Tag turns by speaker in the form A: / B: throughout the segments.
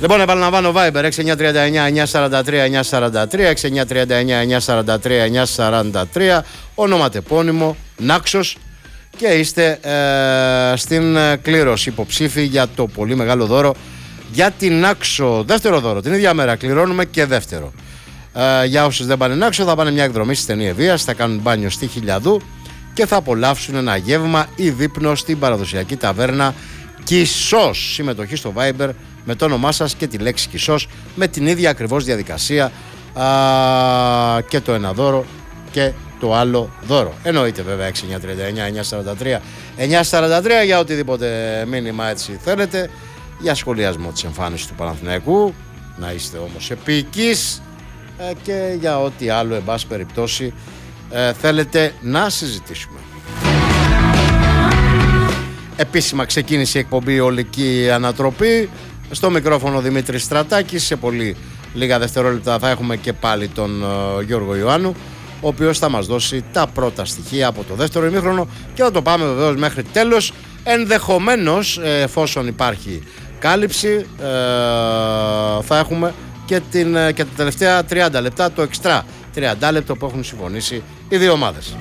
A: Λοιπόν, επαναλαμβάνω Viber 6939-943-943, 6939-943-943, ονοματεπώνυμο Νάξος και είστε στην κλήρωση υποψήφοι για το πολύ μεγάλο δώρο για την Νάξο. Δεύτερο δώρο, την ίδια μέρα κληρώνουμε και δεύτερο. Για όσους δεν πάνε Νάξο, θα πάνε μια εκδρομή στη Στενή Ευβοίας, θα κάνουν μπάνιο στη Χιλιαδού και θα απολαύσουν ένα γεύμα ή δείπνο στην παραδοσιακή ταβέρνα Κισός. Συμμετοχή στο Viber με το όνομά σας και τη λέξη Κισός, με την ίδια ακριβώς διαδικασία και το ένα δώρο και το άλλο δώρο. Εννοείται βέβαια 6939-943-943 για οτιδήποτε μήνυμα έτσι θέλετε, για σχολιασμό της εμφάνισης του Παναθηναϊκού, να είστε όμως επίκης, και για ό,τι άλλο εν πάση περιπτώσει θέλετε να συζητήσουμε. Επίσημα ξεκίνησε η εκπομπή Ολική Ανατροπή. Στο μικρόφωνο Δημήτρης Στρατάκης. Σε πολύ λίγα δευτερόλεπτα θα έχουμε και πάλι τον Γιώργο Ιωάννου, ο οποίος θα μας δώσει τα πρώτα στοιχεία από το δεύτερο ημίχρονο και θα το πάμε βεβαίως μέχρι τέλος. Ενδεχομένως, εφόσον υπάρχει κάλυψη, θα έχουμε και τα τελευταία 30 λεπτά, το εξτρά 30 λεπτό που έχουν συμφωνήσει οι δύο ομάδες.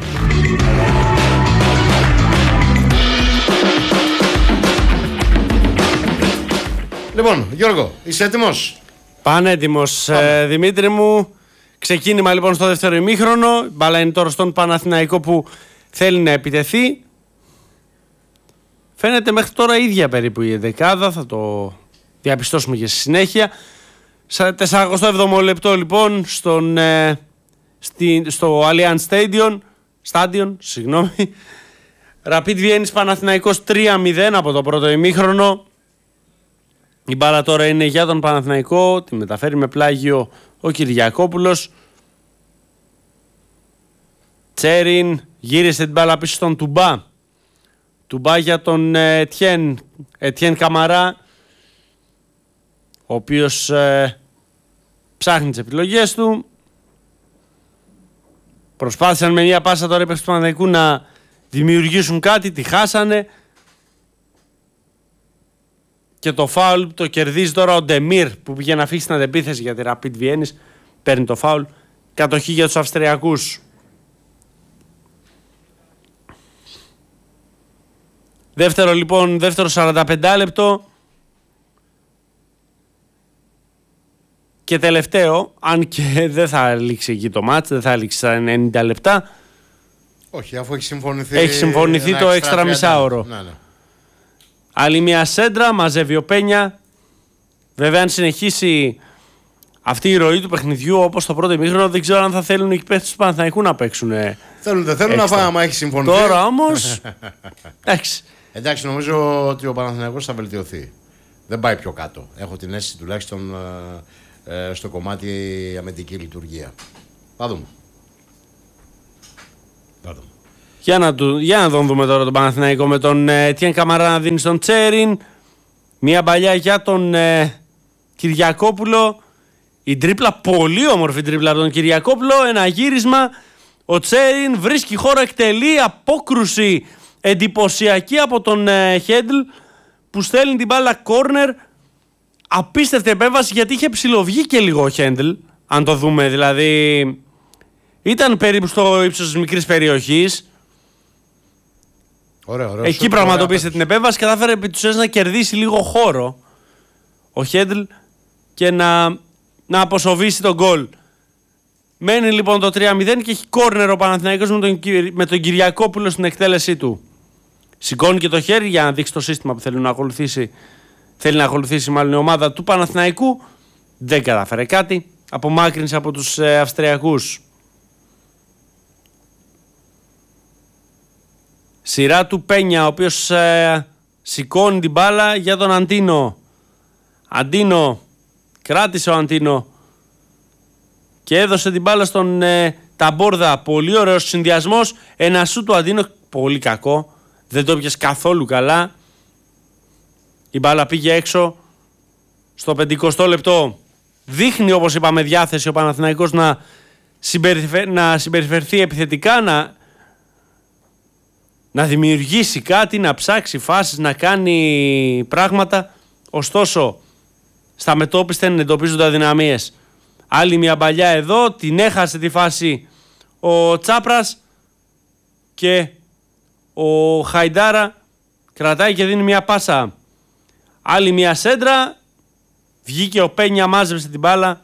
A: Λοιπόν, Γιώργο, είσαι έτοιμος?
B: Πανέτοιμος, Δημήτρη μου. Ξεκίνημα λοιπόν στο δεύτερο ημίχρονο. Μπάλα είναι τώρα στον Παναθηναϊκό που θέλει να επιτεθεί. Φαίνεται μέχρι τώρα ίδια περίπου η δεκάδα. Θα το διαπιστώσουμε και στη συνέχεια. 47ο λεπτό λοιπόν στο Allianz Stadion, συγγνώμη. Rapid Βιέννης Παναθηναϊκός 3-0 από το πρώτο ημίχρονο. Η μπάλα τώρα είναι για τον Παναθηναϊκό, τη μεταφέρει με πλάγιο ο Κυριακόπουλος. Τσέριν γύρισε την μπάλα πίσω στον Τουμπά. Τουμπά για τον Ετιέν Καμαρά, ο οποίος ψάχνει τις επιλογές του. Προσπάθησαν με μια πάσα τώρα του Παναθηναϊκού να δημιουργήσουν κάτι, τη χάσανε. Και το φάουλ το κερδίζει τώρα ο Ντεμίρ που πήγε να αφήσει την αντεπίθεση για τη Rapid Βιέννης. Παίρνει το φάουλ. Κατοχή για τους Αυστριακούς. Δεύτερο 45 λεπτό. Και τελευταίο, αν και δεν θα λήξει εκεί το μάτς, δεν θα λήξει στα 90 λεπτά.
A: Όχι, αφού έχει
B: συμφωνηθεί το έξτρα μισάωρο. Ναι. Άλλη μια σέντρα, μαζεύει ο Πένια. Βέβαια, αν συνεχίσει αυτή η ροή του παιχνιδιού όπως το πρώτο ημίχρονο, δεν ξέρω αν θα θέλουν οι παίκτες του Παναθηναϊκού να παίξουν.
A: Δεν θέλουν να φάνε άμα έχει συμφωνηθεί.
B: Τώρα όμως.
A: Εντάξει, νομίζω ότι ο Παναθηναϊκός θα βελτιωθεί. Δεν πάει πιο κάτω. Έχω την αίσθηση τουλάχιστον στο κομμάτι αμυντική λειτουργία. Θα δούμε.
B: Για να τον δούμε τώρα τον Παναθηναϊκό με τον Τιέν Καμαρά να δίνει στον Τσέριν. Μια παλιά για τον Κυριακόπουλο. Η τρίπλα, πολύ όμορφη τρίπλα από τον Κυριακόπουλο. Ένα γύρισμα. Ο Τσέριν βρίσκει χώρο, εκτελεί απόκρουση εντυπωσιακή από τον Χέντλ που στέλνει την μπάλα κόρνερ. Απίστευτη επέμβαση γιατί είχε ψιλοβγεί και λίγο ο Χέντλ. Αν το δούμε δηλαδή. Ήταν περίπου στο ύψος της μικρής περιοχής.
A: Ωραίο,
B: εκεί πραγματοποίησε την επέμβαση και κατάφερε επί τους να κερδίσει λίγο χώρο ο Χέντλ και να αποσοβήσει τον γκολ. Μένει λοιπόν το 3-0 και έχει κόρνερ ο Παναθηναϊκός με τον Κυριακόπουλο στην εκτέλεσή του. Σηκώνει και το χέρι για να δείξει το σύστημα που θέλει να ακολουθήσει μάλλον η ομάδα του Παναθηναϊκού. Δεν κατάφερε κάτι. Απομάκρυνσε από τους Αυστριακούς. Σειρά του Πένια, ο οποίος σηκώνει την μπάλα για τον Αντίνο. Αντίνο, κράτησε ο Αντίνο και έδωσε την μπάλα στον Ταμπόρδα. Πολύ ωραίος συνδυασμός. Ένα σου του Αντίνο, πολύ κακό. Δεν το πιες καθόλου καλά. Η μπάλα πήγε έξω στο 50 λεπτό. Δείχνει, όπως είπαμε, διάθεση ο Παναθηναϊκός να συμπεριφερθεί επιθετικά, να δημιουργήσει κάτι, να ψάξει φάσεις, να κάνει πράγματα. Ωστόσο, στα μετώπιστα εντοπίζονται αδυναμίες. Άλλη μια παλιά εδώ, την έχασε τη φάση ο Τσάπρας και ο Χαϊντάρα κρατάει και δίνει μια πάσα. Άλλη μια σέντρα, βγήκε ο Πένια, μάζεψε την μπάλα.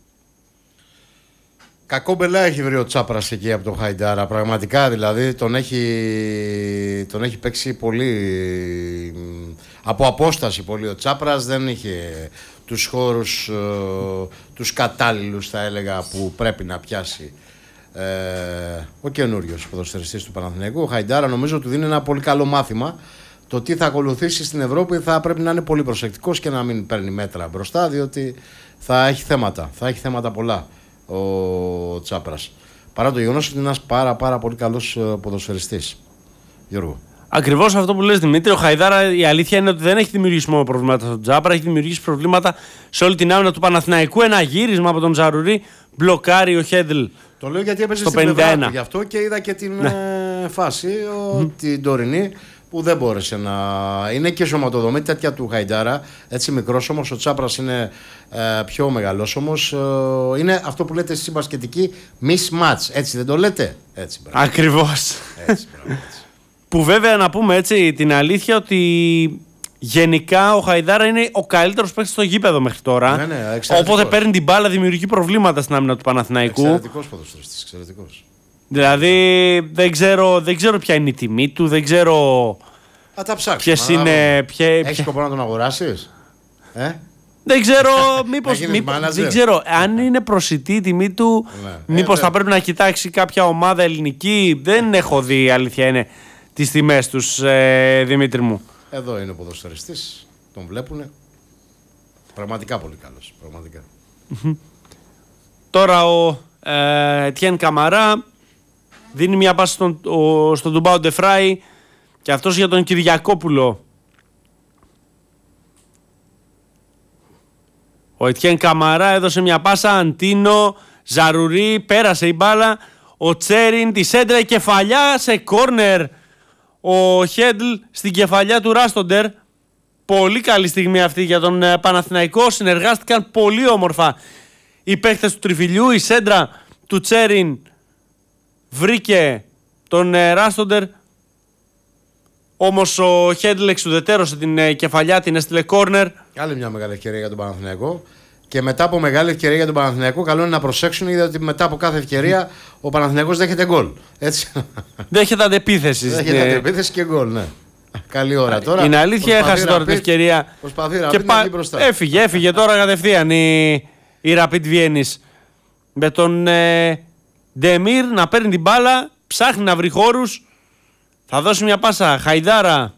A: Κακό μπελά έχει βρει ο Τσάπρας εκεί από τον Χαϊντάρα. Πραγματικά δηλαδή τον έχει παίξει πολύ από απόσταση πολύ ο Τσάπρας. Δεν είχε τους χώρους τους κατάλληλους, θα έλεγα, που πρέπει να πιάσει ο καινούριος ποδοσφαιριστής του Παναθηναϊκού. Ο Χαϊντάρα νομίζω του δίνει ένα πολύ καλό μάθημα. Το τι θα ακολουθήσει στην Ευρώπη θα πρέπει να είναι πολύ προσεκτικός και να μην παίρνει μέτρα μπροστά, διότι θα έχει θέματα πολλά ο Τσάπρας. Παρά το γεγονός ότι είναι ένας πάρα πολύ καλός ποδοσφαιριστής. Γιώργο.
B: Ακριβώς αυτό που λες, Δημήτρη. Ο Χαϊδάρα, η αλήθεια είναι ότι δεν έχει δημιουργήσει μόνο προβλήματα στον Τσάπρα, έχει δημιουργήσει προβλήματα σε όλη την άμυνα του Παναθηναϊκού. Ένα γύρισμα από τον Ζαρουρί, μπλοκάρει ο Χέντλ.
A: Το λέω γιατί έπαιζε στην πλευρά του, γι' αυτό και είδα και την φάση, την τωρινή, που δεν μπόρεσε να. Είναι και σωματοδομή τέτοια του Χαϊντάρα, έτσι μικρός όμως. Ο Τσάπρας είναι πιο μεγάλος όμως. Είναι αυτό που λέτε εσείς μπασκετική mismatch, έτσι δεν το λέτε? Έτσι,
B: ακριβώς.
A: Έτσι.
B: Που βέβαια να πούμε έτσι την αλήθεια ότι γενικά ο Χαϊντάρα είναι ο καλύτερος παίκτης στο γήπεδο μέχρι τώρα.
A: Ναι,
B: οπότε παίρνει την μπάλα, δημιουργεί προβλήματα στην άμυνα του Παναθηναϊκού.
A: Εξαιρετικός ποδοσφαιριστής, εξαιρετικός.
B: Δηλαδή δεν ξέρω ποια είναι η τιμή του, δεν ξέρω.
A: Θα τα ψάξουμε.
B: Ποιες είναι.
A: Έχεις σκοπό να τον αγοράσεις?
B: Δεν ξέρω, δεν ξέρω αν είναι προσιτή η τιμή του, μήπως θα πρέπει να κοιτάξει κάποια ομάδα ελληνική. Δεν έχω δει, αλήθεια είναι, τις τιμές τους, Δημήτρη μου.
A: Εδώ είναι ο ποδοσφαιριστής, τον βλέπουνε. Πραγματικά πολύ καλός, πραγματικά.
B: Τώρα ο Ετιέν Καμαρά δίνει μια πάση στον Ντουμπάο Ντεφράι και αυτός για τον Κυριακόπουλο. Ο Ετιέν Καμαρά έδωσε μια πάσα, Αντίνο, Ζαρουρί, πέρασε η μπάλα, ο Τσέριν, τη σέντρα, η κεφαλιά σε κόρνερ. Ο Χέντλ στην κεφαλιά του Ράστοντερ. Πολύ καλή στιγμή αυτή για τον Παναθηναϊκό. Συνεργάστηκαν πολύ όμορφα οι παίχτες του Τριφυλιού. Η σέντρα του Τσέριν βρήκε τον Ράστοντερ. Όμως ο Χέντλ εξουδετέρωσε την κεφαλιά, την έστειλε κόρνερ.
A: Άλλη μια μεγάλη ευκαιρία για τον Παναθηναϊκό. Και μετά από μεγάλη ευκαιρία για τον Παναθηναϊκό, καλό είναι να προσέξουν, γιατί μετά από κάθε ευκαιρία ο Παναθηναϊκός δέχεται γκολ. Έτσι.
B: Δέχεται αντεπίθεση.
A: Δέχεται αντεπίθεση και γκολ, ναι. Καλή ώρα τώρα.
B: Είναι αλήθεια, έχασε τώρα την ευκαιρία.
A: Προσπαθεί να μπει μπροστά.
B: Έφυγε τώρα κατευθείαν η Rapid Βιέννης. Με τον Ντεμίρ να παίρνει την μπάλα, ψάχνει να βρει χώρους. Θα δώσει μια πάσα. Χαϊδάρα.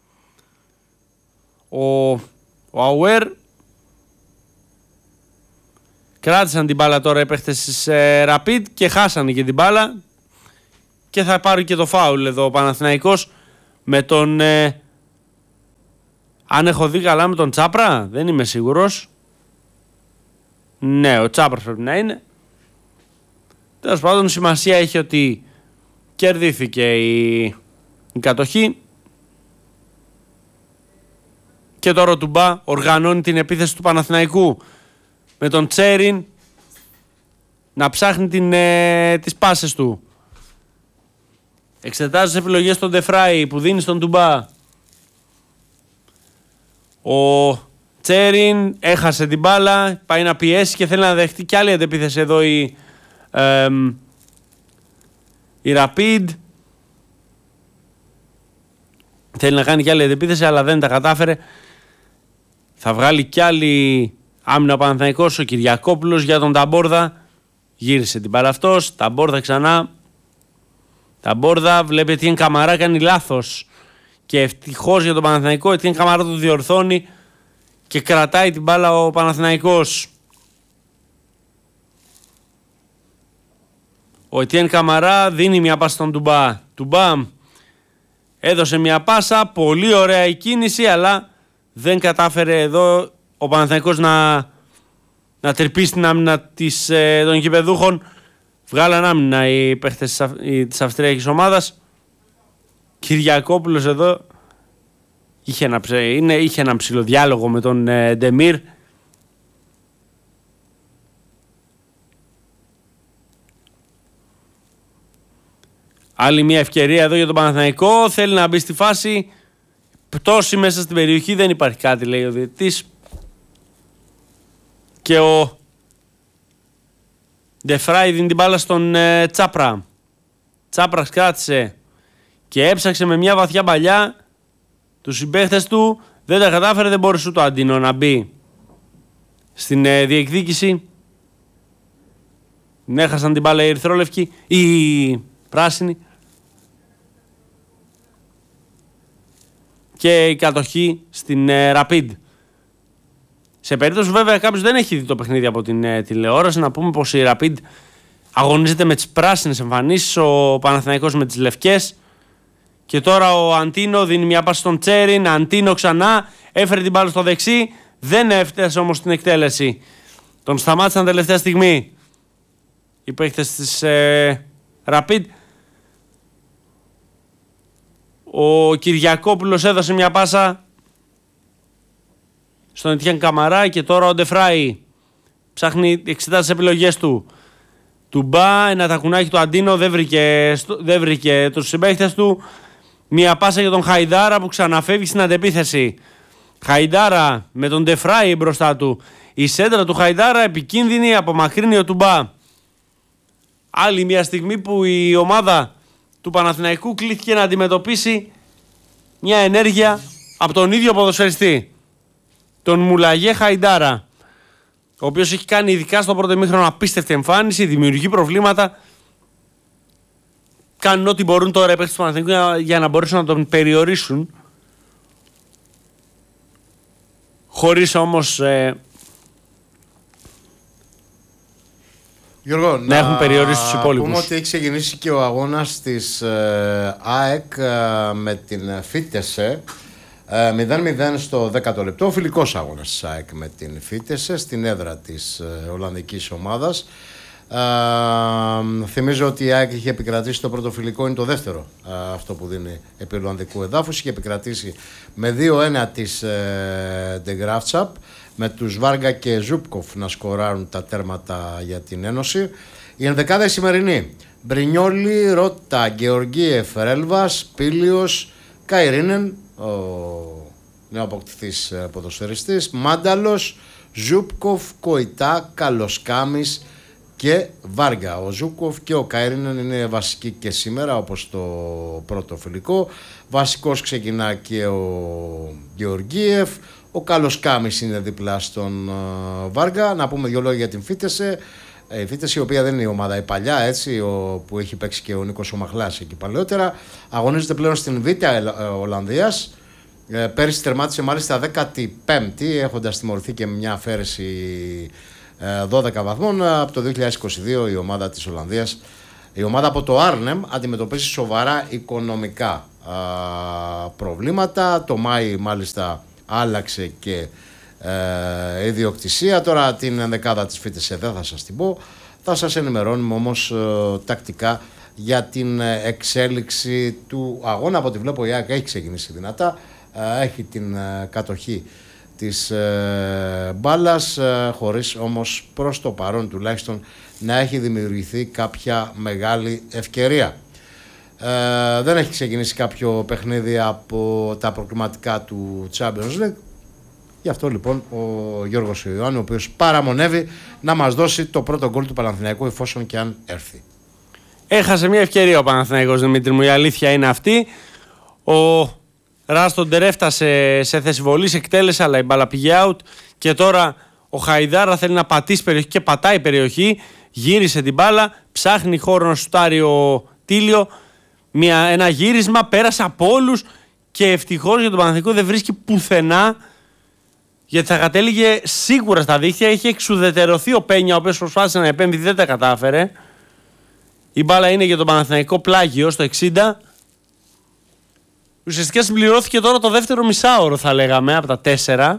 B: Ο Αουέρ. Κράτησαν την μπάλα τώρα οι παίχτες της Rapid και χάσανε και την μπάλα. Και θα πάρει και το φάουλ εδώ ο Παναθηναϊκός με τον... αν έχω δει καλά, με τον Τσάπρα, δεν είμαι σίγουρος. Ναι, ο Τσάπρας πρέπει να είναι. Τέλος πάντων, σημασία έχει ότι κερδίθηκε η κατοχή. Και τώρα ο Τουμπά οργανώνει την επίθεση του Παναθηναϊκού με τον Τσέριν να ψάχνει τις πάσες του. Εξετάζει τις επιλογές στον Ντεφράι που δίνει στον Τουμπά. Ο Τσέριν έχασε την μπάλα, πάει να πιέσει και θέλει να δεχτεί κι άλλη αντεπίθεση εδώ η Rapid. Θέλει να κάνει κι άλλη αντεπίθεση αλλά δεν τα κατάφερε. Θα βγάλει κι άλλη άμυνα ο Παναθηναϊκός, ο Κυριακόπουλος για τον Ταμπόρδα. Γύρισε την μπάλα αυτός, Ταμπόρδα ξανά. Ταμπόρδα βλέπει ότι η Καμαρά κάνει λάθος. Και ευτυχώς για τον Παναθηναϊκό, η Καμαρά το διορθώνει και κρατάει την μπάλα ο Παναθηναϊκός. Ο Ετιέν Καμαρά δίνει μια πάσα στον Τουμπά. Τουμπά έδωσε μια πάσα, πολύ ωραία η κίνηση, αλλά δεν κατάφερε εδώ ο Παναθηναϊκός να τερπίσει την άμυνα των γηπεδούχων. Βγάλαν άμυνα οι παίχτες της ομάδας. Κυριακόπουλος εδώ είχε ένα ψηλό διάλογο με τον Ντεμίρ Άλλη μια ευκαιρία εδώ για τον Παναθηναϊκό. Θέλει να μπει στη φάση. Πτώση μέσα στην περιοχή. Δεν υπάρχει κάτι, λέει ο διαιτητής. Και ο Ντεφράι δίνει την μπάλα στον Τσάπρα. Τσάπρας κράτησε και έψαξε με μια βαθιά παλιά τους συμπαίχτες του. Δεν τα κατάφερε, δεν μπορούσε το Αντίνο να μπει στην διεκδίκηση. Έχασαν την μπάλα οι ερυθρόλευκοι, οι πράσινοι. Και η κατοχή στην Rapid. Σε περίπτωση βέβαια κάποιος δεν έχει δει το παιχνίδι από την τηλεόραση, να πούμε πως η Rapid αγωνίζεται με τις πράσινες εμφανίσεις, ο Παναθηναϊκός με τις λευκές. Και τώρα ο Αντίνο δίνει μια πάση στον Τσέριν, Αντίνο ξανά, έφερε την μπάλα στο δεξί, δεν έφτασε όμως στην εκτέλεση. Τον σταμάτησαν τελευταία στιγμή οι παίκτες της Rapid. Ο Κυριακόπουλος έδωσε μια πάσα στον Ετιέν Καμαρά και τώρα ο Ντεφράι ψάχνει, εξετάζει τις επιλογές του. Τουμπά, ένα τακουνάκι του Αντίνο, δεν βρήκε τους συμπαίχτες του. Μια πάσα για τον Χαϊντάρα που ξαναφεύγει στην αντεπίθεση. Χαϊντάρα με τον Ντεφράι μπροστά του. Η σέντρα του Χαϊντάρα επικίνδυνη, απομακρύνει ο Τουμπά. Άλλη μια στιγμή που η ομάδα του Παναθηναϊκού κλήθηκε να αντιμετωπίσει μια ενέργεια από τον ίδιο ποδοσφαιριστή, τον Μουλαγέ Χαϊντάρα, ο οποίος έχει κάνει ειδικά στο πρώτο ημίχρονο απίστευτη εμφάνιση, δημιουργεί προβλήματα. Κάνουν ό,τι μπορούν τώρα οι παίκτες του Παναθηναϊκού για να μπορέσουν να τον περιορίσουν, χωρίς όμως
A: Γιώργο,
B: να έχουν περιορίσει τους υπόλοιπους.
A: Πούμε ότι έχει ξεκινήσει και ο αγώνας της ΑΕΚ με την Φίτεσε. 0-0 στο 10ο λεπτό. Ο φιλικός αγώνας της ΑΕΚ με την Φίτεσε στην έδρα της Ολλανδικής ομάδας. Θυμίζω ότι η ΑΕΚ είχε επικρατήσει το πρώτο φιλικό, είναι το δεύτερο αυτό που δίνει επί Ολλανδικού εδάφους. Είχε επικρατήσει με 2-1 της De Graafschap, με τους Βάργα και Ζούπκοφ να σκοράρουν τα τέρματα για την Ένωση. Η ενδεκάδα η σημερινή: Μπρινιόλι, Ρώτα, Γεωργίεφ, Ρέλβας, Πίλιος, Καϊρίνεν, ο νεοαποκτηθής ποδοσφαιριστής, Μάνταλος, Ζούπκοφ, Κοϊτά, Καλοσκάμης και Βάργα. Ο Ζούπκοφ και ο Καϊρίνεν είναι βασικοί και σήμερα, όπως το πρώτο φιλικό. Βασικός ξεκινά και ο Γεωργίεφ. Ο Καλοσκάμης είναι δίπλα στον Βάργα. Να πούμε δύο λόγια για την Φίτεσε. Η Φίτεσε, η οποία δεν είναι η ομάδα η παλιά, έτσι, που έχει παίξει και ο Νίκος ο Μαχλάς εκεί παλαιότερα, αγωνίζεται πλέον στην Β' Ολλανδίας. Πέρυσι τερμάτισε μάλιστα 15η, έχοντας τιμωρηθεί και μια αφαίρεση 12 βαθμών. Από το 2022 η ομάδα της Ολλανδίας, η ομάδα από το Άρνεμ, αντιμετωπίζει σοβαρά οικονομικά προβλήματα. Το Μάη μάλιστα άλλαξε και ιδιοκτησία. Τώρα την ενδεκάδα της Φίτεσε δεν θα σας την πω, θα σας ενημερώνουμε όμως τακτικά για την εξέλιξη του αγώνα. Από ό,τι βλέπω η ΑΕΚ έχει ξεκινήσει δυνατά, έχει την κατοχή της μπάλας, χωρίς όμως προς το παρόν τουλάχιστον να έχει δημιουργηθεί κάποια μεγάλη ευκαιρία. Δεν έχει ξεκινήσει κάποιο παιχνίδι από τα προκριματικά του Champions League. Γι' αυτό λοιπόν ο Γιώργος Ιωάννου, ο οποίος παραμονεύει να μας δώσει το πρώτο γκολ του Παναθηναϊκού, εφόσον και αν έρθει.
B: Έχασε μια ευκαιρία ο Παναθηναϊκός, Δημήτρη μου, η αλήθεια είναι αυτή. Ο Ράστοντερ έφτασε σε θέση βολής, εκτέλεσε, αλλά η μπάλα πήγε out. Και τώρα ο Χαϊδάρα θέλει να πατήσει περιοχή και πατάει περιοχή. Γύρισε την μπάλα, ψάχνει χώρο να σουτάρει ο Τίλιο. Ένα γύρισμα, πέρασε από όλους και ευτυχώς για τον Παναθηναϊκό δεν βρίσκει πουθενά, γιατί θα κατέληγε σίγουρα στα δίχτυα. Είχε εξουδετερωθεί ο Πένια, ο οποίος προσπάθησε να επέμβει, δεν τα κατάφερε. Η μπάλα είναι για τον Παναθηναϊκό πλάγιο στο 60. Ουσιαστικά συμπληρώθηκε τώρα το δεύτερο μισάωρο, θα λέγαμε, από τα 4.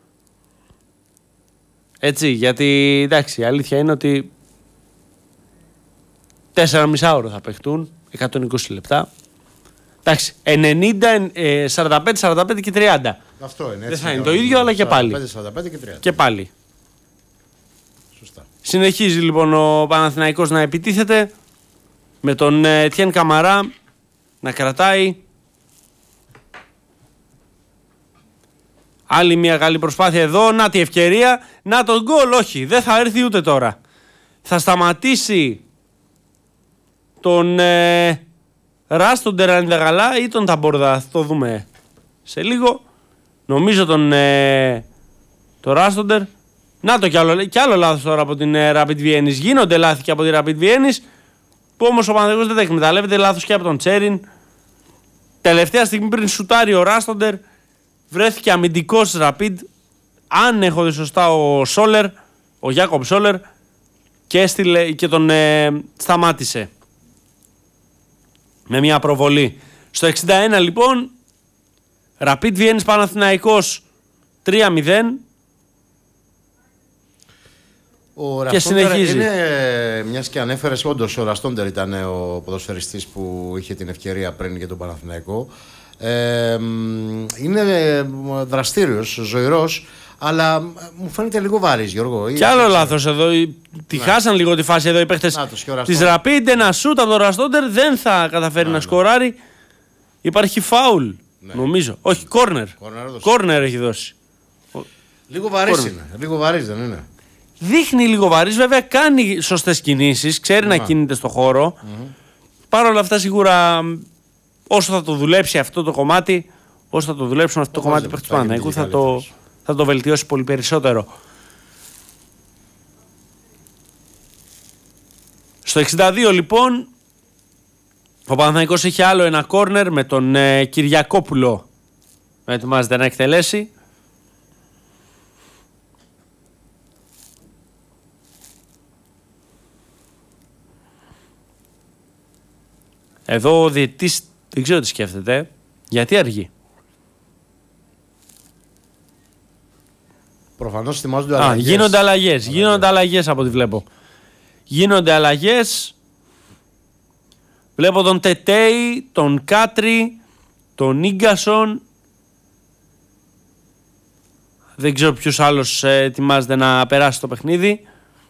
B: Έτσι, γιατί εντάξει, η αλήθεια είναι ότι 4 μισάωρο θα παιχτούν, 120 λεπτά. Εντάξει, 90, 45 και 30.
A: Αυτό είναι, έτσι.
B: Δεν θα είναι το ίδιο, αλλά και πάλι.
A: 45 και 30.
B: Και πάλι.
A: Σωστά.
B: Συνεχίζει λοιπόν ο Παναθηναϊκός να επιτίθεται με τον Τιέν Καμαρά να κρατάει. Άλλη μια καλή προσπάθεια εδώ. Να τη ευκαιρία. Να τον γκολ. Όχι, δεν θα έρθει ούτε τώρα. Θα σταματήσει τον Ράστοντερ αν είναι καλά ή τον Ταμπόρδα. Θα το δούμε σε λίγο. Νομίζω τον Ράστοντερ. Να το κι άλλο λάθος τώρα από την Rapid Vienna. Γίνονται λάθη και από την Rapid Vienna που όμως ο Παναθηναϊκός δεν τα εκμεταλλεύεται. Λάθος και από τον Τσέριν. Τελευταία στιγμή πριν σουτάρει ο Ράστοντερ βρέθηκε αμυντικός Rapid. Αν έχω δει σωστά ο Γιάκομ Σόλερ και έστειλε και τον σταμάτησε με μια προβολή. Στο 61 λοιπόν Rapid Vienna Παναθηναϊκός 3-0.
A: Ο
B: και συνεχίζει.
A: Είναι, μιας και ανέφερες, όντως ο Ραστόντερ ήταν ο ποδοσφαιριστής που είχε την ευκαιρία πριν για τον Παναθηναϊκό. Είναι δραστήριος, ζωηρός, αλλά μου φαίνεται λίγο βαρύς, Γιώργο.
B: Κι άλλο λάθος εδώ. Τη χάσαν λίγο τη φάση εδώ οι παίχτες της Rapid. Ένα σούτ από τον Ραστόντερ δεν θα καταφέρει να σκοράρει. Υπάρχει φάουλ, νομίζω. Όχι, κόρνερ έχει δώσει.
A: Λίγο βαρύς είναι. Λίγο βαρύς δεν είναι.
B: Δείχνει λίγο βαρύς, βέβαια κάνει σωστές κινήσεις, ξέρει να κινείται στο χώρο. Παρ' όλα αυτά σίγουρα όσο θα το δουλέψει αυτό το κομμάτι, όσο θα το δουλέψουν αυτό το κομμάτι του Παναθηναϊκού θα το βελτιώσει πολύ περισσότερο. Στο 62 λοιπόν ο Παναθηναϊκός έχει άλλο ένα κόρνερ με τον Κυριακόπουλο να ετοιμάζεται να εκτελέσει. Εδώ ο διαιτητής δεν ξέρω τι σκέφτεται. Γιατί αργεί.
A: Προφανώς ετοιμάζονται αλλαγές.
B: Γίνονται αλλαγές από ό,τι βλέπω. Γίνονται αλλαγές. Βλέπω τον Τετέι, τον Κάτρι, τον Ίγκασον. Δεν ξέρω ποιος άλλος ετοιμάζεται να περάσει το παιχνίδι.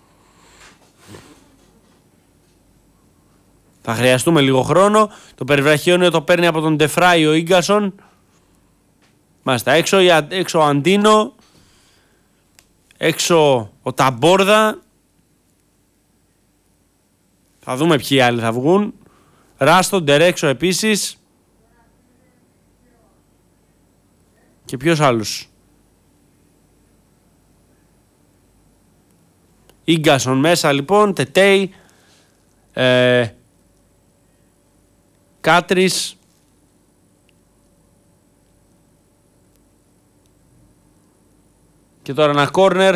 B: Θα χρειαστούμε λίγο χρόνο. Το περιβραχιόνιο το παίρνει από τον Ντεφράι ο Ίγκασον. Μάλιστα, έξω ο Αντίνο. Έξω ο Ταμπόρδα. Θα δούμε ποιοι άλλοι θα βγουν. Ράστοντερ έξω επίσης. Και ποιος άλλος. Ίγκασον μέσα λοιπόν. Τετέι. Κάτρις. Και τώρα ένα κόρνερ.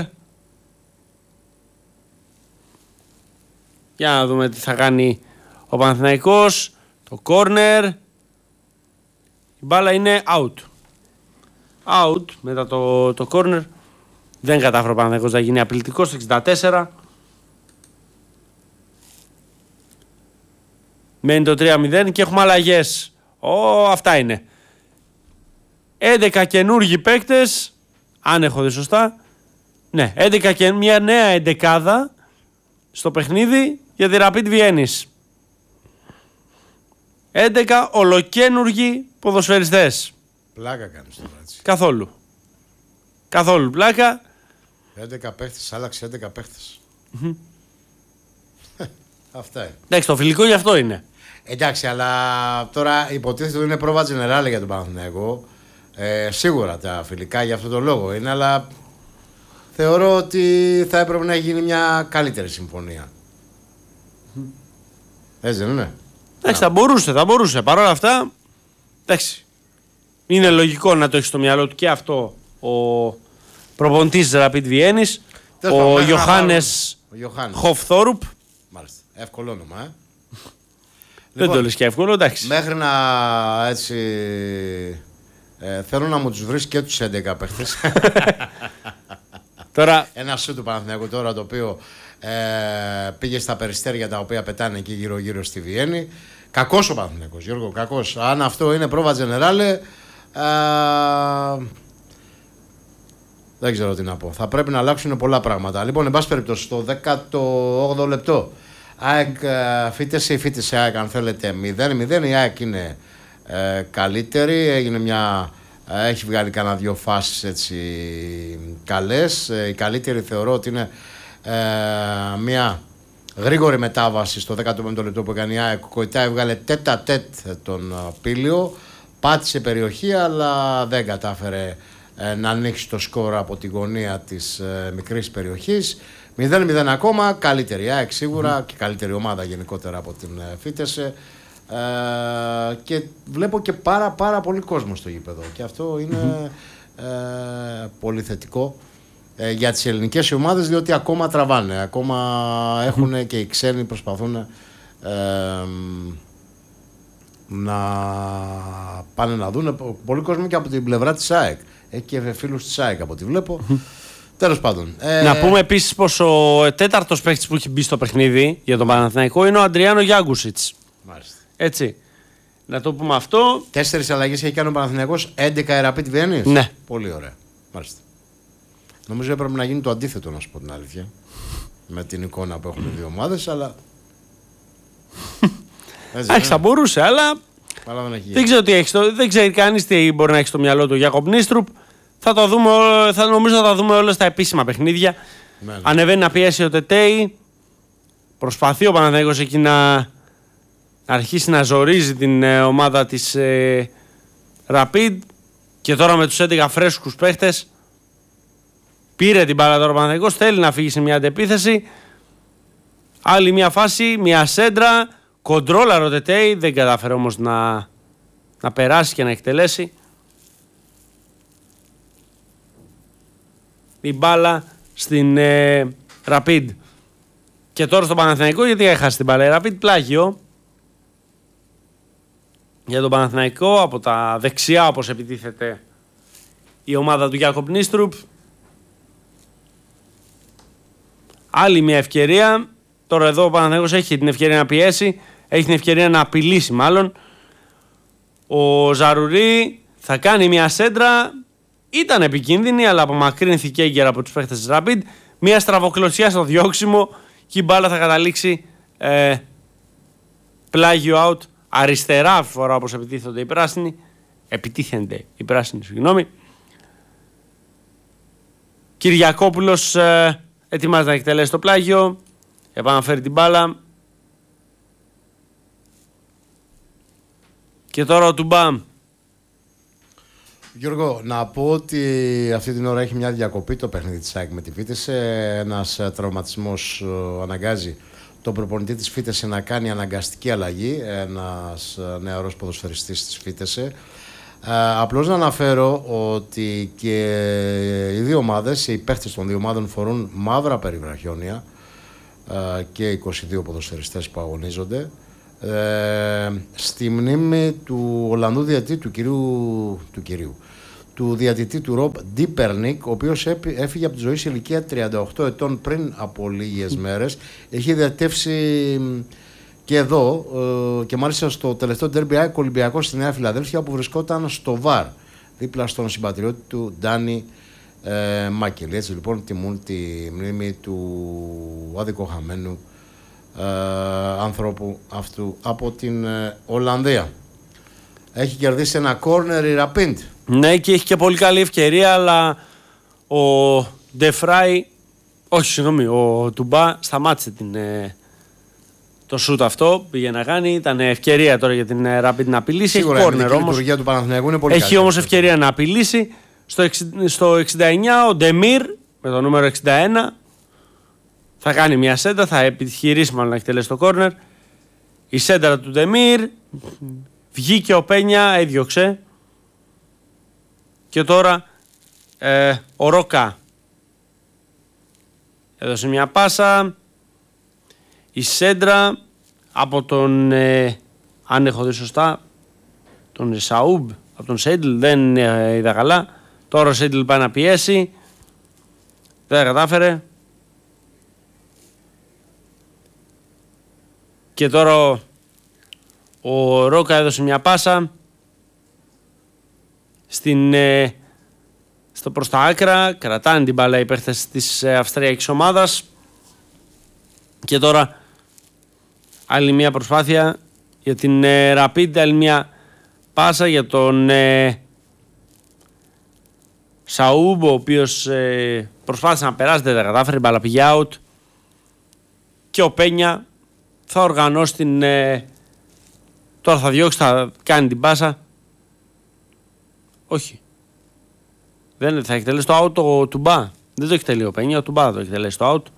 B: Για να δούμε τι θα κάνει ο Παναθηναϊκός. Το κόρνερ. Η μπάλα είναι out. Out μετά το κόρνερ. Δεν κατάφερε ο Παναθηναϊκός να γίνει απειλητικός στο 64. Μένει το 3-0 και έχουμε αλλαγές. Αυτά είναι. 11 καινούργιοι παίκτες. Αν έχω δει σωστά. Ναι, 11 και μια νέα εντεκάδα στο παιχνίδι για τη Rapid Vienna. 11 ολοκένουργοι ποδοσφαιριστές.
A: Πλάκα κάνεις τώρα έτσι.
B: Καθόλου πλάκα.
A: 11 παίχτες, άλλαξε 11 παίχτες. Αυτά είναι.
B: Εντάξει, το φιλικό γι' αυτό είναι.
A: Εντάξει, αλλά τώρα υποτίθεται ότι είναι πρόβα τζενεράλε για τον Παναθηναϊκό. Σίγουρα τα φιλικά για αυτόν τον λόγο είναι, αλλά θεωρώ ότι θα έπρεπε να γίνει μια καλύτερη συμφωνία. Έτσι δεν είναι?
B: Εντάξει, θα μπορούσε. Παρ' όλα αυτά, εντάξει, είναι λογικό να το έχει στο μυαλό του και αυτό ο προπονητής της Rapid Vienna, ο Ιωάννης Χοφθόρουπ.
A: Μάλιστα, εύκολο όνομα,
B: Δεν το λες και εύκολο, εντάξει.
A: Μέχρι να έτσι... θέλω να μου τους βρεις και τους 11 παίχτες.
B: Τώρα...
A: Ένα σου του Παναθηναϊκού τώρα το οποίο πήγε στα περιστέρια τα οποία πετάνε εκεί γύρω-γύρω στη Βιέννη. Κακός ο Παναθηναϊκός, Γιώργο, κακός. Αν αυτό είναι πρόβα τζενεράλε, δεν ξέρω τι να πω. Θα πρέπει να αλλάξουν πολλά πράγματα. Λοιπόν, εν πάση περιπτώσει, στο 18ο λεπτό ΑΕΚ Φίτεση, η Φίτεση ΑΕΚ αν θέλετε 0-0, η ΑΕΚ είναι καλύτερη, έχει βγάλει κανένα 2 φάσεις έτσι καλές. Η καλύτερη θεωρώ ότι είναι μια γρήγορη μετάβαση στο 15ο λεπτό που έκανε η ΑΕΚ. Ο Κοϊτά έβγαλε τέτα-τέτ τον Πήλιο, πάτησε περιοχή αλλά δεν κατάφερε να ανοίξει το σκορ από τη γωνία της μικρής περιοχής. 0-0 ακόμα, καλύτερη ΑΕΚ σίγουρα και καλύτερη ομάδα γενικότερα από την Φίτεσε. Και βλέπω και πάρα πολύ κόσμο στο γήπεδο και αυτό είναι πολύ θετικό για τις ελληνικές ομάδες, διότι ακόμα τραβάνε, ακόμα έχουν και οι ξένοι προσπαθούν να πάνε να δουν. Πολύ κόσμο και από την πλευρά της ΑΕΚ, έχει και φίλους της ΑΕΚ από ό,τι βλέπω. Τέλος πάντων.
B: Να πούμε επίσης πως ο τέταρτος παίκτης που έχει μπει στο παιχνίδι για τον Παναθηναϊκό είναι ο Αντριάνο Γιάγκουσιτς.
A: Μάλιστα.
B: Έτσι. Να το πούμε αυτό.
A: 4 αλλαγές έχει κάνει ο Παναθηναϊκός, 11 η Rapid Βιέννης.
B: Ναι.
A: Πολύ ωραία. Μάλιστα. Νομίζω έπρεπε να γίνει το αντίθετο, να σου πω την αλήθεια. Με την εικόνα που έχουν οι δύο ομάδες, αλλά.
B: Θα μπορούσε, αλλά. Δεν ξέρω τι έχει. Δεν ξέρει κανείς τι μπορεί να έχει στο μυαλό του ο Γιάκοπ Νίστρουπ. Θα το δούμε, νομίζω θα τα δούμε όλα στα επίσημα παιχνίδια.
A: Ναι.
B: Ανεβαίνει να πιέσει ο Τετέι. Προσπαθεί ο Παναθηναϊκός εκεί να αρχίσει να ζορίζει την ομάδα της Rapid. Και τώρα με τους 11 φρέσκους παίχτες πήρε την μπάλα τώρα ο Παναθηναϊκός. Θέλει να φύγει σε μια αντεπίθεση. Άλλη μια φάση, μια σέντρα. Κοντρόλαρο ο Τετέι. Δεν κατάφερε όμως να περάσει και να εκτελέσει. Η μπάλα στην Rapid. Και τώρα στο Παναθηναϊκό, γιατί έχασε την μπάλα η Rapid, πλάγιο για τον Παναθηναϊκό από τα δεξιά, όπως επιτίθεται η ομάδα του Γιάκοπ Νίστρουπ. Άλλη μια ευκαιρία. Τώρα εδώ ο Παναθηναϊκός έχει την ευκαιρία να πιέσει, έχει την ευκαιρία να απειλήσει μάλλον. Ο Ζαρουρί θα κάνει μια σέντρα. Ήταν επικίνδυνη, αλλά απομακρύνθηκε έγκαιρα από τους παίχτες της Rapid. Μια στραβοκλωσιά στο διώξιμο και η μπάλα θα καταλήξει πλάγιο out. Αριστερά φορά, όπως επιτίθενται οι πράσινοι. Επιτίθενται οι πράσινοι, συγγνώμη. Κυριακόπουλος ετοιμάζει να εκτελέσει το πλάγιο. Επαναφέρει την μπάλα. Και τώρα ο Τουμπά.
A: Γιώργο, να πω ότι αυτή την ώρα έχει μια διακοπή το παιχνίδι της ΑΕΚ με τη Φίτεσε. Ένας τραυματισμός αναγκάζει τον προπονητή της Φίτεσε να κάνει αναγκαστική αλλαγή. Ένας νεαρός ποδοσφαιριστής της Φίτεσε. Απλώς να αναφέρω ότι και οι δύο ομάδες, οι παίχτες των δύο ομάδων φορούν μαύρα περιβραχιόνια και 22 ποδοσφαιριστές που αγωνίζονται. Στη μνήμη του Ολλανδού διαιτητή του διαιτητή του Ρομπ Ντίπερνικ, ο οποίος έφυγε από τη ζωή σε ηλικία 38 ετών πριν από λίγες μέρες. Έχει διατεύσει και εδώ και μάλιστα στο τελευταίο ντέρμπι ΑΕΚ Ολυμπιακός στη Νέα Φιλαδέλφια, που βρισκόταν στο ΒΑΡ δίπλα στον συμπατριώτη του Ντάνι Μάκελ. Έτσι λοιπόν τιμούν τη μνήμη του αδικοχαμένου ανθρώπου αυτού από την Ολλανδία. Έχει κερδίσει ένα κόρνερ η Rapid.
B: Ναι, και έχει και πολύ καλή ευκαιρία, αλλά ο Ντεφράι, ο Τουμπά σταμάτησε το σούτ αυτό, πήγε να κάνει. Ήταν ευκαιρία τώρα για την Rapid να απειλήσει.
A: Σίγουρα
B: έχει κόρνερ όμως.
A: Η του Παναθηναϊκού είναι πολύ
B: έχει όμως ευκαιρία να απειλήσει. Στο 69 ο Ντεμίρ με το νούμερο 61 θα κάνει μια σέντρα, θα επιχειρήσει μάλλον να εκτελέσει το κόρνερ. Η σέντρα του Ντεμίρ, βγήκε ο Πένια, έδιωξε. Και τώρα ο Ρόκα έδωσε μια πάσα. Η σέντρα από τον, αν έχω δει σωστά, τον Σαούμπ, από τον Σέντλ, δεν είδα καλά. Τώρα ο Σέντλ πάει να πιέσει. Δεν κατάφερε. Και τώρα ο Ρόκα έδωσε μια πάσα στο προς τα άκρα. Κρατάνε την μπάλα οι παίχτες της αυστριακής ομάδας. Και τώρα Άλλη μια προσπάθεια για την Rapid, άλλη μια πάσα για τον Σαούμπ, ο οποίος προσπάθησε να περάσει, δεν τα κατάφερε, η μπάλα πήγε out. Και ο Πένια θα οργανώσει την... τώρα θα διώξει, θα κάνει την πάσα. Όχι. Δεν θα εκτελέσει το out ο Τουμπά. Δεν το εκτελεί ο Πένια, ο Τουμπά θα το εκτελέσει το out.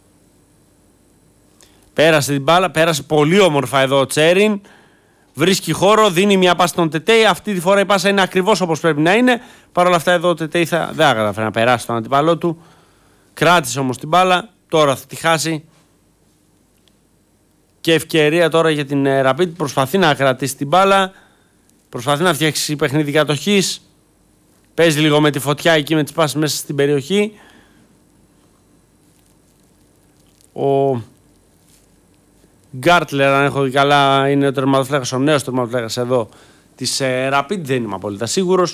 B: Πέρασε την μπάλα, πέρασε πολύ όμορφα εδώ ο Τσέριν. Βρίσκει χώρο, δίνει μια πάσα στον Τετέι. Αυτή τη φορά η πάσα είναι ακριβώς όπως πρέπει να είναι. Παρ' όλα αυτά εδώ ο Τετέι δεν θα καταφέρει να περάσει τον αντίπαλό του. Κράτησε όμως την μπάλα. Τώρα θα τη χάσει. Και ευκαιρία τώρα για την Rapid. Προσπαθεί να κρατήσει την μπάλα. Προσπαθεί να φτιάξει παιχνίδι κατοχής. Παίζει λίγο με τη φωτιά εκεί με τις πάσες μέσα στην περιοχή. Ο Γκάρτλερ, αν έχω δει καλά, είναι ο τερματοφύλακας, ο νέος τερματοφύλακας εδώ της Rapid. Δεν είμαι απόλυτα σίγουρος.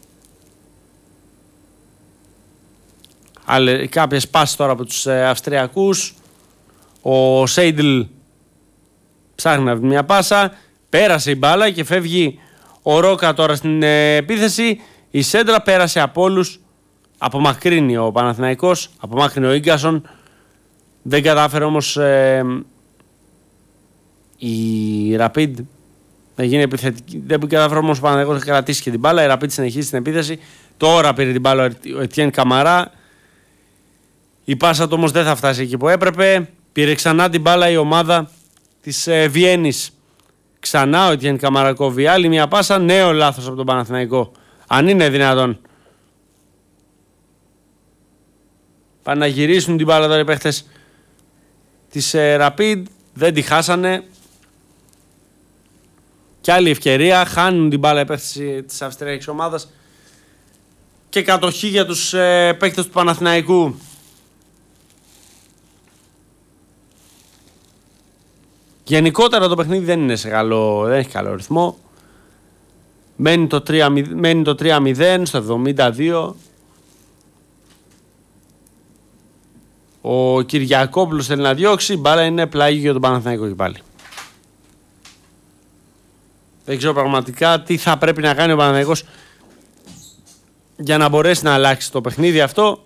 B: Κάποιες πάσεις τώρα από τους Αυστριακούς. Ο Σέιντλ ψάχνει να βρει μια πάσα. Πέρασε η μπάλα και φεύγει ο Ρόκα τώρα στην επίθεση. Η σέντρα πέρασε από όλους. Απομακρύνει ο Παναθηναϊκός. Απομάκρυνε ο Ίγκασον. Δεν κατάφερε όμως η Rapid να γίνει επιθετική. Δεν κατάφερε όμως ο Παναθηναϊκός να κρατήσει και την μπάλα. Η Rapid συνεχίζει την επίθεση. Τώρα πήρε την μπάλα ο Ετιέν Καμαρά. Η πάσα του όμως δεν θα φτάσει εκεί που έπρεπε. Πήρε ξανά την μπάλα η ομάδα της Βιέννης. Ξανά ο Ετιέν Καμαρά κόβει άλλη μια πάσα. Νέο λάθος από τον Παναθηναϊκό. Αν είναι δυνατόν. Πάνε να γυρίσουν την μπάλα τώρα οι παίχτες της Rapid. Δεν τη χάσανε. Και άλλη ευκαιρία. Χάνουν την μπάλα οι παίχτες της Αυστριακής ομάδας. Και κατοχή για τους παίχτες του Παναθηναϊκού. Γενικότερα το παιχνίδι δεν είναι δεν έχει καλό ρυθμό. Μένει το 3-0 στο 72. Ο Κυριακόπουλος θέλει να διώξει. Η μπάλα είναι πλάγι για τον Παναθηναϊκό και πάλι. Δεν ξέρω πραγματικά τι θα πρέπει να κάνει ο Παναθηναϊκός για να μπορέσει να αλλάξει το παιχνίδι αυτό.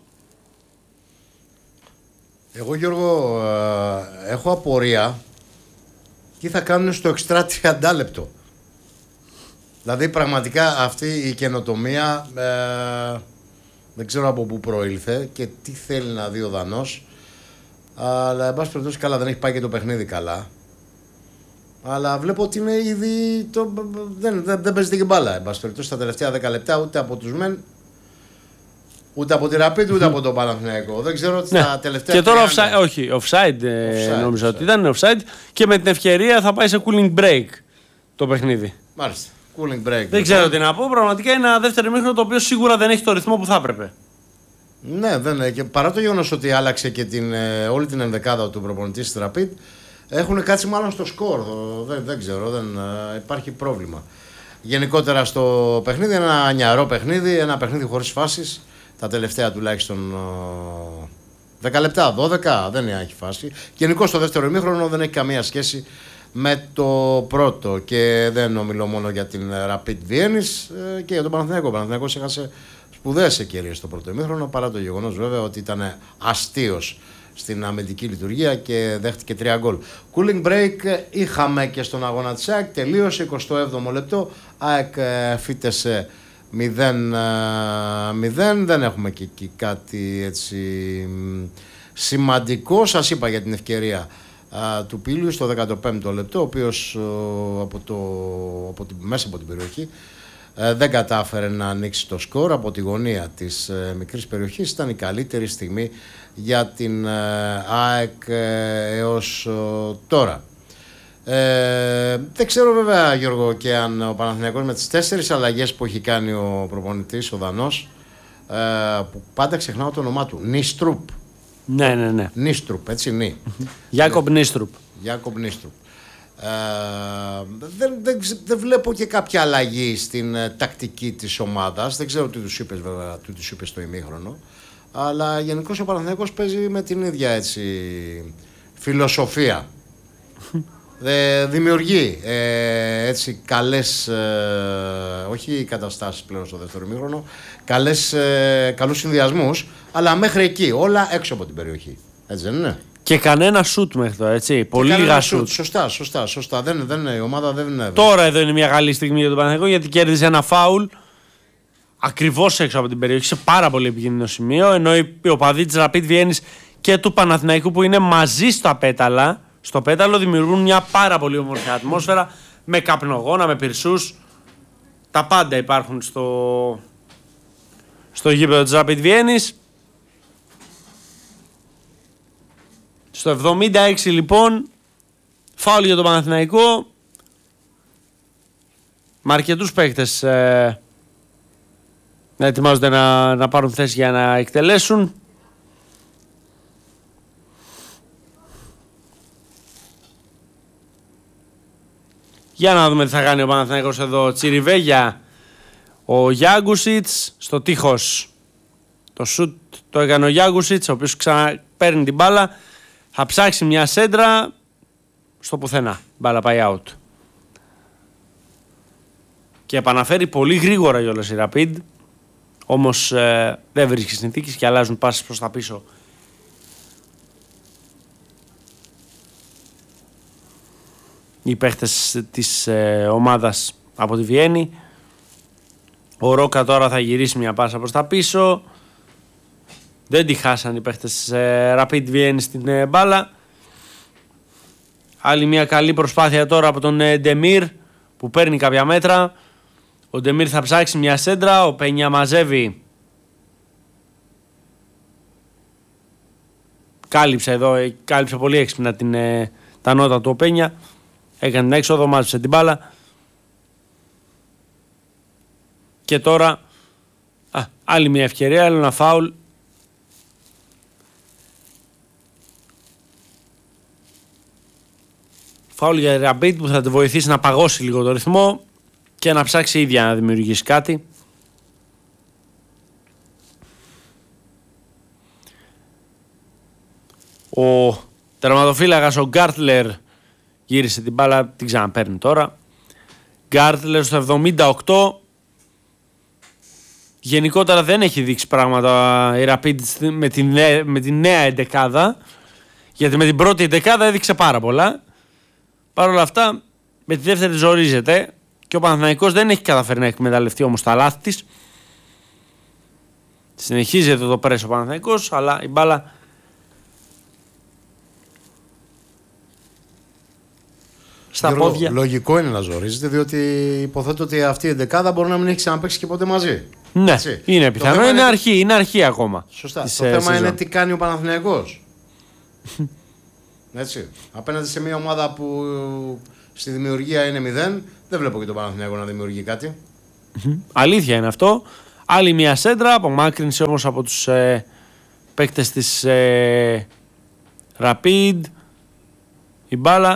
A: Εγώ, Γιώργο, έχω απορία τι θα κάνουν στο εξτρά 30 λεπτό. Δηλαδή πραγματικά αυτή η καινοτομία δεν ξέρω από πού προήλθε και τι θέλει να δει ο Δανός. Αλλά εν πάση περιπτώσει καλά, δεν έχει πάει και το παιχνίδι καλά. Αλλά βλέπω ότι είναι ήδη δεν παίζεται και μπάλα. Εν πάση περιπτώσει στα τελευταία 10 λεπτά ούτε από τους μεν, ούτε από τη Rapid, ούτε από τον Παναθηναϊκό. Δεν ξέρω τι τα τελευταία.
B: Και τώρα offside νόμιζα ότι ήταν offside και με την ευκαιρία θα πάει σε cooling break το παιχνίδι.
A: Μάλιστα. Cooling break.
B: Δεν ξέρω τι να πω. Πραγματικά είναι ένα δεύτερο ημίχρονο το οποίο σίγουρα δεν έχει το ρυθμό που θα έπρεπε.
A: Ναι, δεν, και παρά το γεγονός ότι άλλαξε και όλη την ενδεκάδα του προπονητή της Rapid, έχουν κάτσει μάλλον στο σκορ. Δεν ξέρω, υπάρχει πρόβλημα. Γενικότερα στο παιχνίδι, ένα νιαρό παιχνίδι, ένα παιχνίδι χωρίς φάσεις. Τα τελευταία τουλάχιστον 10 λεπτά, 12 δεν έχει φάση. Γενικώς το δεύτερο ημίχρονο δεν έχει καμία σχέση με το πρώτο. Και δεν ομιλώ μόνο για την Rapid Βιέννης και για τον Παναθηναϊκό. Ο Παναθηναϊκός έχασε σπουδαίες ευκαιρίες στο πρώτο ημίχρονο, παρά το γεγονός βέβαια ότι ήταν αστείος στην αμυντική λειτουργία και δέχτηκε 3 γκολ. Cooling break είχαμε και στον αγώνα της ΑΕΚ, τελείωσε 27ο λεπτό. ΑΕΚ φύτεσε 0-0, δεν έχουμε και εκεί κάτι έτσι σημαντικό. Σας είπα για την ευκαιρία του Πήλιου στο 15ο λεπτό, ο οποίος μέσα από την περιοχή δεν κατάφερε να ανοίξει το σκορ. Από τη γωνία της μικρής περιοχής ήταν η καλύτερη στιγμή για την ΑΕΚ έως τώρα. Δεν ξέρω βέβαια, Γιώργο, και αν ο Παναθηναϊκός με τις 4 αλλαγές που έχει κάνει ο προπονητής, ο Δανός, που πάντα ξεχνάω το όνομά του, Νίστρουπ.
B: Ναι.
A: Νίστρουπ, έτσι,
B: Γιάκομπ Νίστρουπ.
A: Γιάκομπ Νίστρουπ. Δεν βλέπω και κάποια αλλαγή στην τακτική της ομάδας. Δεν ξέρω τι τους είπες βέβαια, τι τους είπες στο ημίχρονο. Αλλά γενικώς ο Παναθηναϊκός παίζει με την ίδια έτσι φιλοσοφία. δημιουργεί έτσι καλές, όχι καταστάσεις πλέον στο δεύτερο ημίχρονο, καλούς συνδυασμούς, αλλά μέχρι εκεί, όλα έξω από την περιοχή. Έτσι δεν είναι?
B: Και κανένα σουτ μέχρι τώρα, έτσι. Πολύ λίγα σουτ.
A: Σωστά. Η ομάδα δεν είναι.
B: Τώρα εδώ είναι μια καλή στιγμή για τον Παναθηναϊκό, γιατί κέρδισε ένα φάουλ ακριβώς έξω από την περιοχή, σε πάρα πολύ επικίνδυνο σημείο. Ενώ οι οπαδοί της Rapid Βιέννης και του Παναθηναϊκού που είναι μαζί στα πέταλα, στο πέταλο δημιουργούν μια πάρα πολύ όμορφη ατμόσφαιρα με καπνογόνα, με πυρσούς. Τα πάντα υπάρχουν στο γήπεδο της Rapid Βιέννης. Στο 76 λοιπόν, φάουλ για τον Παναθηναϊκό. Με αρκετούς παίκτες να ετοιμάζονται να πάρουν θέση για να εκτελέσουν. Για να δούμε τι θα κάνει ο Παναθηναϊκός εδώ. Τσιριβέγια, ο Γιάγκουσιτς στο τείχος. Το σουτ το έκανε ο Γιάγκουσιτς, ο οποίος ξαναπαίρνει την μπάλα. Θα ψάξει μια σέντρα στο πουθενά. Μπάλα πάει out. Και επαναφέρει πολύ γρήγορα κιόλας η Rapid. Όμως δεν βρίσκει συνθήκες και αλλάζουν πάσες προς τα πίσω. Οι παίχτες της ομάδας από τη Βιέννη. Ο Ρόκα τώρα θα γυρίσει μια πάσα προς τα πίσω. Δεν τη χάσαν οι παίχτες της Rapid Βιέννη στην μπάλα. Άλλη μια καλή προσπάθεια τώρα από τον Ντεμίρ που παίρνει κάποια μέτρα. Ο Ντεμίρ θα ψάξει μια σέντρα. Ο Πένια μαζεύει. Κάλυψε πολύ έξυπνα τα νότα του ο Πένια. Έκανε την έξοδο, μάζεψε την μπάλα. Και τώρα άλλη μια ευκαιρία, άλλο ένα φάουλ. Φάουλ για Rapid που θα τη βοηθήσει να παγώσει λίγο το ρυθμό και να ψάξει ίδια να δημιουργήσει κάτι. Ο τερματοφύλακας ο Γκάρτλερ γύρισε την μπάλα, την ξαναπαίρνει τώρα. Γκάρτλερ στο 78. Γενικότερα δεν έχει δείξει πράγματα η Rapid με τη νέα εντεκάδα, γιατί με την πρώτη εντεκάδα έδειξε πάρα πολλά. Παρ' όλα αυτά με τη δεύτερη ζορίζεται και ο Παναθηναϊκός δεν έχει καταφέρει να εκμεταλλευτεί όμως τα λάθη της. Συνεχίζεται το πρέσο ο Παναθηναϊκός, αλλά η μπάλα στα πόδια.
A: Λογικό είναι να ζορίζεται, διότι υποθέτω ότι αυτή η εντεκάδα μπορεί να μην έχει ξαναπαίξει και ποτέ μαζί.
B: Ναι,
A: έτσι.
B: Είναι πιθανό, είναι αρχή ακόμα.
A: Σωστά. Το θέμα είναι τι κάνει ο Παναθηναϊκός. Έτσι. Απέναντι σε μια ομάδα που στη δημιουργία είναι 0, δεν βλέπω και τον Παναθηναϊκό να δημιουργεί κάτι.
B: Αλήθεια είναι αυτό. Άλλη μια σέντρα, απομάκρυνση όμως από τους παίκτες της Rapid. Η μπάλα